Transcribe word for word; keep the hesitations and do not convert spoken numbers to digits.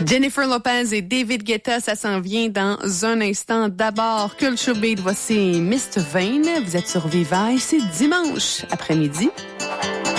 Jennifer Lopez et David Guetta, ça s'en vient dans un instant. D'abord, Culture Beat, voici Mister Vane. Vous êtes sur Vivaille, c'est dimanche après-midi.